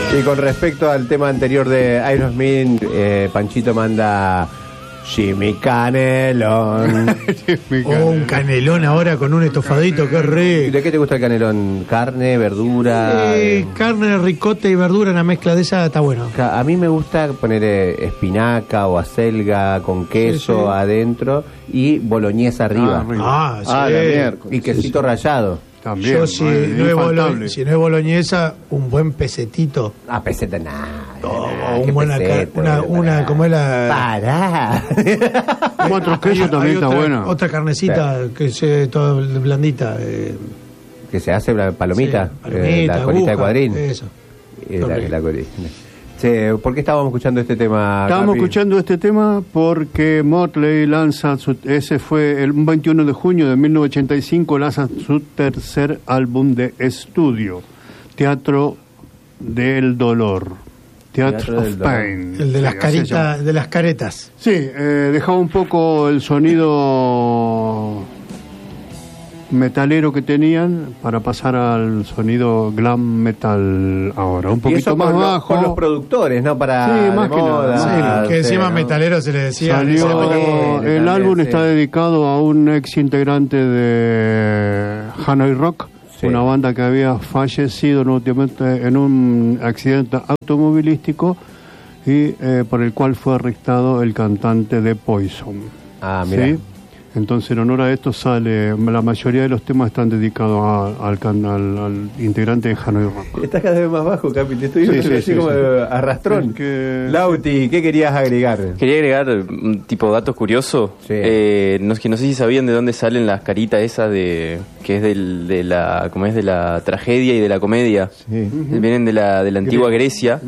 Y con respecto al tema anterior de Aerosmith, Panchito manda Jimmy Canelón. Un canelón ahora con un estofadito, qué rico. ¿De qué te gusta el canelón? ¿Carne, verdura? Carne, ricota y verdura, una mezcla de esa está bueno. A mí me gusta poner espinaca o acelga con queso adentro y boloñesa arriba. Y quesito rayado. También. Yo si no es boloñesa, un buen pesetito. Peseta nada. Un buena una como es la. Pará. Otro queso también está buena. Otra carnecita que se toda blandita. Que se hace la palomita. Palomita, la colita de cuadrín. Eso. La colita. ¿Por qué estábamos escuchando este tema? Estábamos Capi? escuchando este tema porque Motley lanza, ese fue el 21 de junio de 1985, lanza su tercer álbum de estudio, Teatro del Dolor, Teatro of Pain. El de las caritas, de las caretas. Sí, dejaba un poco el sonido metalero que tenían para pasar al sonido glam metal ahora, un poquito más bajo. Con los productores, ¿no? Para sí, más que nada. Sí, que encima metalero se le decía. El álbum está dedicado a un ex integrante de Hanoi Rock, una banda que había fallecido últimamente en un accidente automovilístico y por el cual fue arrestado el cantante de Poison. Mira. ¿Sí? Entonces, en honor a esto sale, la mayoría de los temas están dedicados al integrante de Hanoi Rock. Estás cada vez más bajo, Capi, te estoy viendo así como arrastrón. Lauti, ¿qué querías agregar? Quería agregar un tipo datos curiosos. No sé si sabían de dónde salen las caritas esas que es de la tragedia y de la comedia. Sí. Vienen de la antigua Grecia,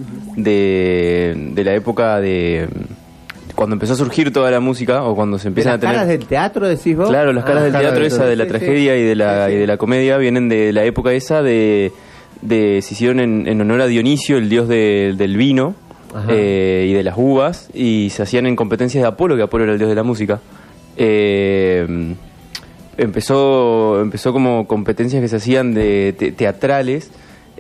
de la época de cuando empezó a surgir toda la música, o cuando se empiezan a tener... ¿Las caras del teatro, decís vos? Claro, las caras del teatro, esa de la tragedia y de la comedia, vienen de la época esa se hicieron en honor a Dionisio, el dios del vino y de las uvas, y se hacían en competencias de Apolo, que Apolo era el dios de la música. Empezó como competencias que se hacían de teatrales,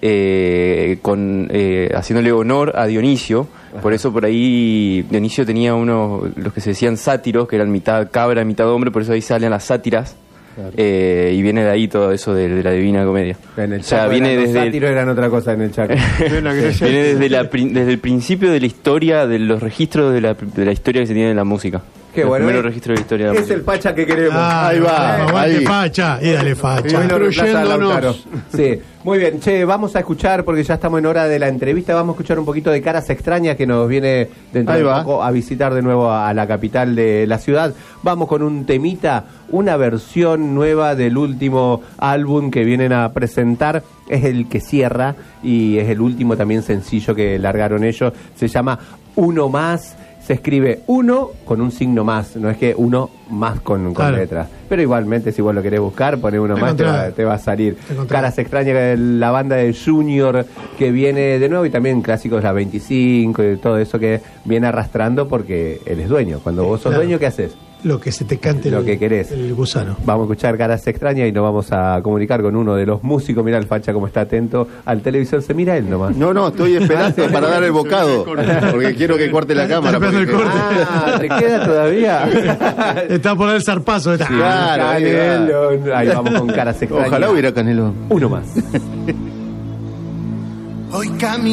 haciéndole honor a Dionisio. Por eso por ahí Dionisio tenía los que se decían sátiros, que eran mitad cabra, mitad hombre, por eso ahí salen las sátiras. Claro. Y viene de ahí todo eso de la Divina Comedia. En el Chaco viene los sátiros eran otra cosa en el Chaco. Viene desde el principio de la historia, de los registros de la historia que se tiene en la música. Qué bueno. El primer registro de la historia de la música. Es el facha que queremos. Ahí va. Ahí. Facha. Y dale facha. Sí. Muy bien. Che, vamos a escuchar, porque ya estamos en hora de la entrevista, vamos a escuchar un poquito de Caras Extrañas, que nos viene dentro de poco a visitar de nuevo a la capital de la ciudad. Vamos con un temita, una versión nueva del último álbum que vienen a presentar. Es el que cierra y es el último también sencillo que largaron ellos. Se llama Uno Más. Se escribe uno con un signo más, no es que uno más con letras. Pero igualmente, si vos lo querés buscar, poné uno más, te va a salir. Caras Extrañas, la banda de Junior que viene de nuevo, y también clásicos la 25 y todo eso que viene arrastrando, porque él es dueño. Cuando vos sos dueño, ¿qué haces? Lo que se te cante, lo que querés. El gusano. Vamos a escuchar Caras Extrañas y nos vamos a comunicar con uno de los músicos. Mirá el facha como está atento al televisor. Se mira él nomás. No, estoy esperando para dar el bocado, porque quiero que corte la cámara. El corte. ¿Te queda todavía? Está por el zarpazo. Sí, claro, ahí vamos con Caras Extrañas. Ojalá hubiera canelón. Uno más. Hoy camino